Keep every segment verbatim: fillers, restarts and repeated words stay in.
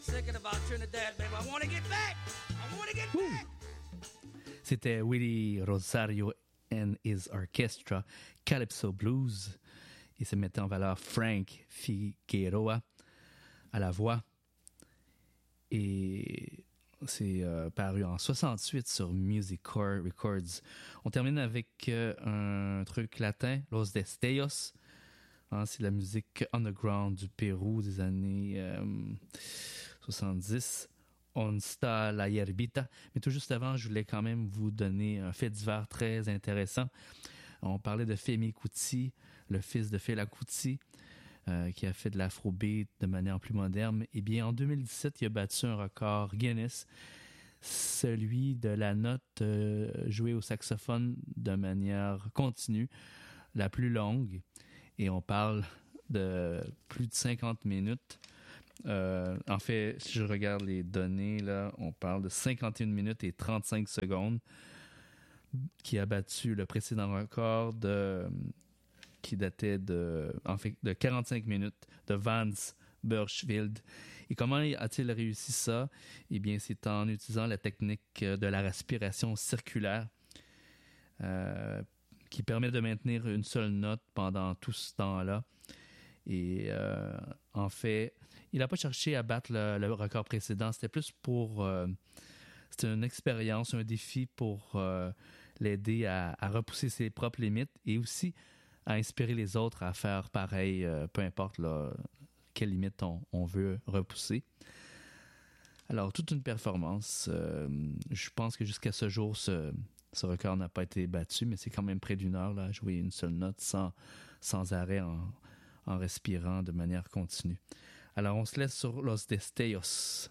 Thinking about Trinidad, baby. I want to get back. I want to get Ouh. back. C'était Willie Rosario and his orchestra, Calypso Blues. Il se mettait en valeur Frank Figueroa à la voix. Et c'est euh, paru en soixante-huit sur Music Core Records. On termine avec euh, un truc latin, Los Destellos. Hein, c'est la musique underground du Pérou des années euh, soixante-dix. On sta la yerbita. Mais tout juste avant, je voulais quand même vous donner un fait divers très intéressant. On parlait de Femi Kuti, le fils de Fela Kuti, euh, qui a fait de l'afrobeat de manière plus moderne. Eh bien, en deux mille dix-sept, il a battu un record Guinness, celui de la note euh, jouée au saxophone de manière continue, la plus longue. Et on parle de plus de cinquante minutes. Euh, en fait, si je regarde les données, là, on parle de cinquante et une minutes et trente-cinq secondes, qui a battu le précédent record de, qui datait de, en fait, de quarante-cinq minutes de Vance Burchfield. Et comment a-t-il réussi ça? Eh bien, c'est en utilisant la technique de la respiration circulaire, euh, qui permet de maintenir une seule note pendant tout ce temps-là. Et euh, en fait, il n'a pas cherché à battre le, le record précédent. C'était plus pour... Euh, c'était une expérience, un défi pour euh, l'aider à, à repousser ses propres limites et aussi à inspirer les autres à faire pareil, euh, peu importe là, quelle limite on, on veut repousser. Alors, toute une performance. Euh, je pense que jusqu'à ce jour, ce, ce record n'a pas été battu, mais c'est quand même près d'une heure là, à jouer une seule note sans, sans arrêt en, en respirant de manière continue. Alors, on se laisse sur Los Destellos.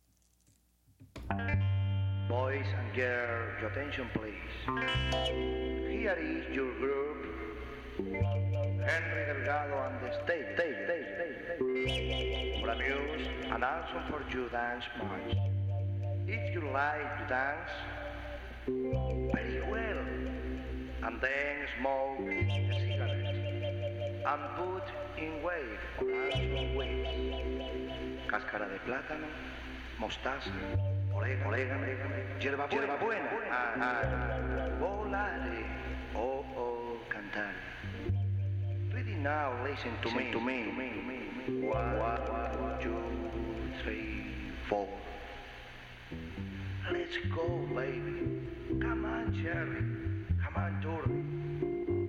Boys and girls, your attention please. Here is your group, Henry Delgado and the stage, stage, stage, stage. For amuse and also for you dance much. If you like to dance, very well. And then smoke a cigarette and put in wave or also wave. Cáscara de plátano, mostaza, orégano, orégano, hierba buena, hierba buena. Ah, ah, volare, oh, oh, cantar. Ready now, listen to me, to me, to me, to me. One, one, two, three, four. Let's go, baby. Come on, Cherry. Come on, Jordan.